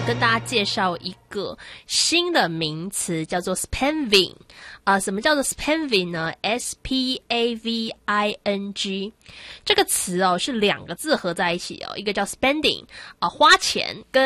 跟大家介绍一个新的名词，叫做 spending。什么叫做 spending 呢？ S-P-A-V-I-N-G 这个词是2个字合在一起一个叫 spending 花钱跟